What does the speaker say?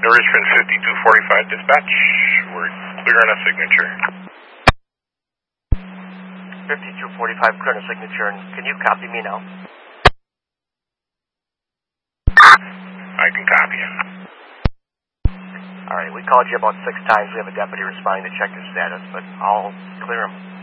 Nourishment 5245 dispatch. We're clear on a signature. 5245 clear on a signature, and can you copy me now? I can copy you. All right, we called you about 6 times. We have a deputy responding to check your status, but I'll clear him.